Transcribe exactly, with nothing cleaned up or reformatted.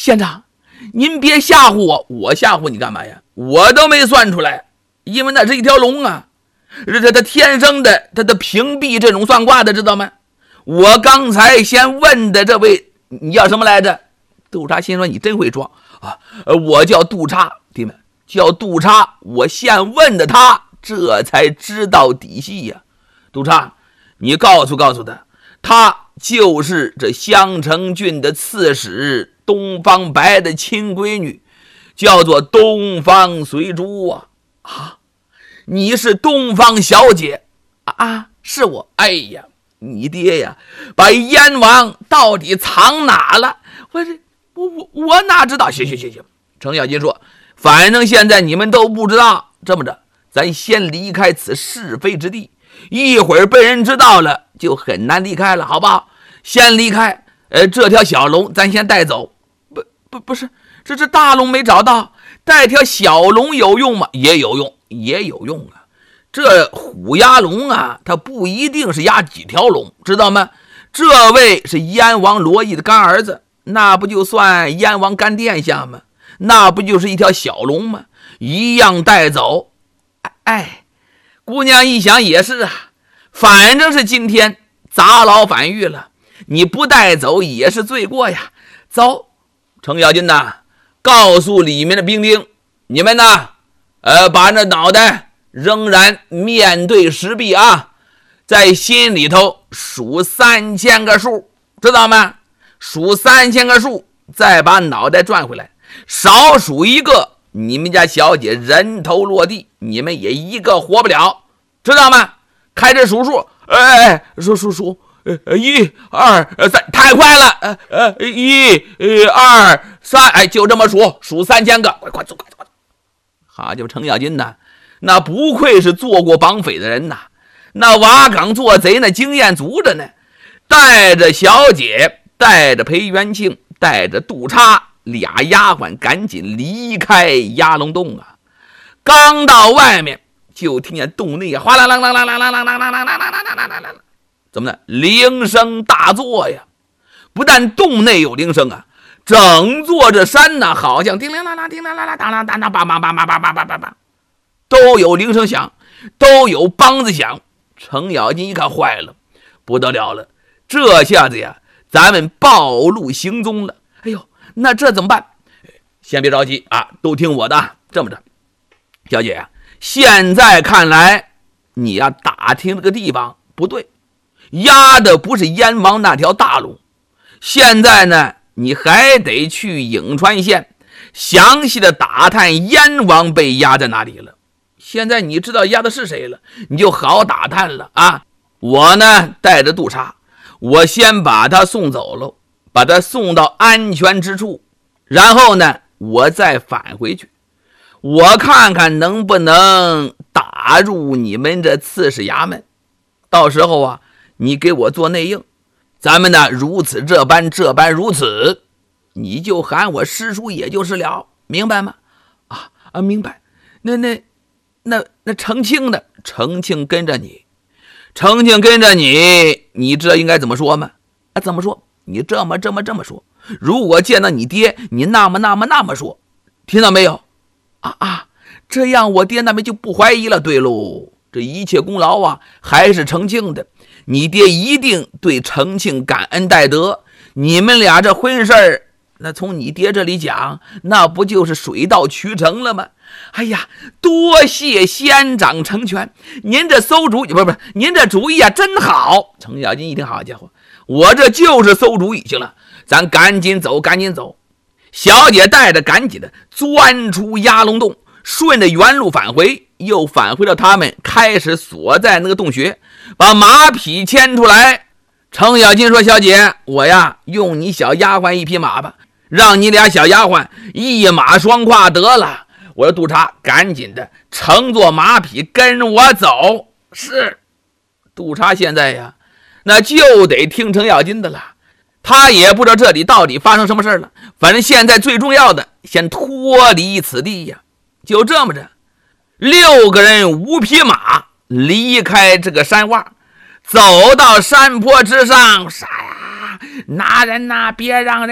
县长，您别吓唬我，我吓唬你干嘛呀？我都没算出来，因为那是一条龙啊，这他天生的，他的屏蔽这种算卦的，知道吗？我刚才先问的这位，你叫什么来着？杜查心说你真会装啊！我叫杜查，弟们叫杜查，我先问的他，这才知道底细呀、啊。杜查，你告诉告诉他，他就是这襄城郡的刺史东方白的亲闺女，叫做东方随珠啊！啊，你是东方小姐啊？是我。哎呀，你爹呀，把燕王到底藏哪了？我这我我我哪知道？行行行行，程咬金说，反正现在你们都不知道，这么着，咱先离开此是非之地，一会儿被人知道了，就很难离开了，好不好？先离开，呃，这条小龙咱先带走。不不不是，这这大龙没找到，带条小龙有用吗？也有用，也有用啊。这虎压龙啊，它不一定是压几条龙，知道吗？这位是燕王罗毅的干儿子，那不就算燕王干殿下吗？那不就是一条小龙吗？一样带走。哎，姑娘一想也是啊，反正是今天砸牢反狱了，你不带走也是罪过呀。走，程咬金呐，告诉里面的兵丁，你们呐，呃，把那脑袋仍然面对石壁啊，在心里头数三千个数，知道吗？数三千个数，再把脑袋转回来，少数一个，你们家小姐人头落地，你们也一个活不了，知道吗？开始数数，哎，数数数，呃，一二三，太快了，呃呃，一二三，哎，就这么数，数三千个，快快走，快走，快走！好家伙，程咬金呐，那不愧是做过绑匪的人呐，那瓦岗做贼那经验足着呢，带着小姐，带着裴元庆，带着杜查，俩丫鬟赶紧离开鸭龙洞啊！刚到外面，就听见洞内哗啦啦啦啦啦啦啦啦啦啦啦啦啦啦啦，怎么呢？铃声大作呀！不但洞内有铃声啊，整座这山呢，好像叮铃啦啦、叮铃啦啦、当啷当啷、梆梆梆梆梆梆梆梆梆，都有铃声响，都有梆子响。程咬金一看，坏了，不得了了，这下子呀，咱们暴露行踪了。哎呦，那这怎么办？先别着急啊，都听我的。这么着，小姐呀，现在看来你呀打听这个地方不对，压的不是燕王那条大龙。现在呢，你还得去颍川县详细的打探燕王被压在哪里了。现在你知道压的是谁了，你就好打探了啊。我呢带着杜查，我先把他送走了，把他送到安全之处，然后呢我再返回去，我看看能不能打入你们这刺史衙门。到时候啊，你给我做内应，咱们呢如此这般这般如此，你就喊我师叔也就是了，明白吗？啊啊，明白。那那那那程庆呢？程庆跟着你，程庆跟着你，你知道应该怎么说吗？啊，怎么说？你这么这么这么说。如果见到你爹，你那么那么那么说，听到没有？啊啊，这样我爹那边就不怀疑了。对喽，这一切功劳啊，还是程庆的。你爹一定对程庆感恩戴德。你们俩这婚事儿，那从你爹这里讲，那不就是水到渠成了吗？哎呀，多谢县长成全，您这馊主意，不是不是，您这主意啊真好。程咬金一听，好家伙，我这就是馊主意。行了，咱赶紧走，赶紧走。小姐带着赶紧的钻出鸭龙洞，顺着原路返回，又返回到他们开始所在那个洞穴，把马匹牵出来。程咬金说，小姐，我呀用你小丫鬟一匹马吧，让你俩小丫鬟一马双跨得了。我说杜查，赶紧的乘坐马匹跟我走。是。杜查现在呀，那就得听程咬金的了。他也不知道这里到底发生什么事了，反正现在最重要的，先脱离此地呀。就这么着，六个人五匹马离开这个山洼，走到山坡之上。啥呀？拿人呐，别让人